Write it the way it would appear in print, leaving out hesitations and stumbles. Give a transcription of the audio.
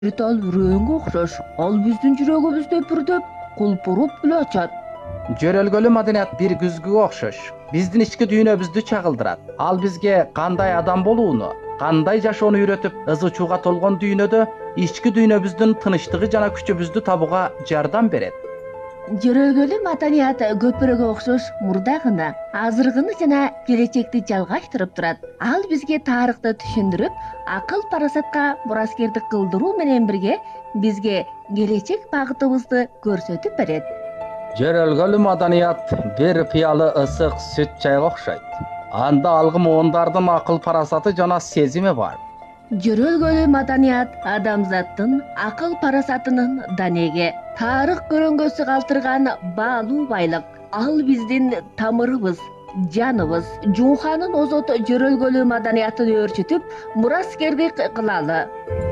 Ритуал үрөөнгө окшош. Ал биздин жүрөгүбүздө бүрдөп, кулпуруп бүлө ачат. Жөрөлгөлүү маданият бир күзгүгө окшош. Биздин ички дүйнөбүздү чагылдырат. Ал бизге кандай адам болууну, кандай жашоону үйрөтүп, ызы чууга толгон дүйнөдө ички дүйнөбүздүн тынычтыгы жана күчүбүздү табууга жардам берет. Жөрөлгөлүү маданият көпүрөгө окшош мурдагыны, азыркыны жана келечекти жалгаштырып турат. Ал бизге тарыхты түшүндүрүп, акыл парасатка мураскердик кылдыруу менен бирге бизге келечек багытыбызды көрсөтүп берет. Жөрөлгөлүү маданият бир пыялы ысык сүт чайга окшойт. Анда алгы муундардын акыл парасаты жана сезими бар. Жөрөлгөлүү маданият адамзаттын акыл парасатынын данеге, тарых көрөңгөсү калтырган баалуу байлык. Ал биздин тамырыбыз, жаныбыз. Жууханын озот жөрөлгөлүү маданиятын өөрчүтүп, мураскердик кылалы.